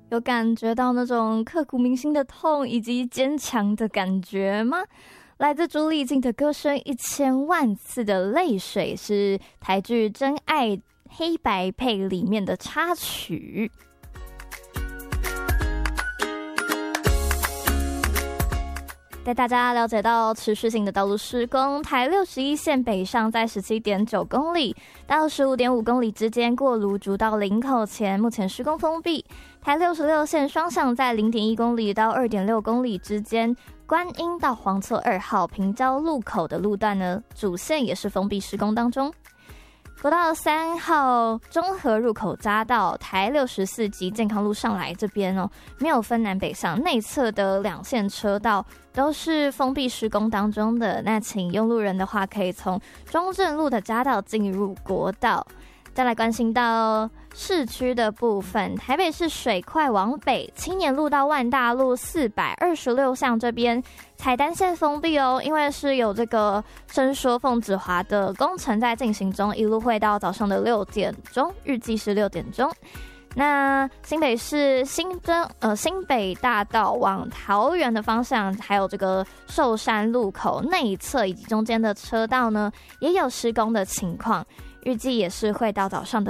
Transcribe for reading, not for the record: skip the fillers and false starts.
有感觉到那种刻骨铭心的痛以及坚强的感觉吗？来自朱丽静的歌声《1000万次的泪水》是台剧《真爱黑白配》里面的插曲。带大家了解到持续性的道路施工，台61线北上在 17.9 公里到 15.5 公里之间过芦竹到林口前目前施工封闭，台66线双向在 0.1 公里到 2.6 公里之间，观音到黄厝2号平交路口的路段呢，主线也是封闭施工当中。国道3号中和入口匝道台64级健康路上来这边哦，没有分南北向，内侧的2线车道都是封闭施工当中的。那请用路人的话，可以从中正路的匝道进入国道。再来关心到市区的部分，台北市水快往北，青年路到万大路426巷这边采单线封闭哦，因为是有这个伸缩凤子华的工程在进行中，一路会到早上的6点钟，预计是6点钟。那新北市新北大道往桃园的方向，还有这个寿山路口内侧以及中间的车道呢，也有施工的情况，预计也是会到早上的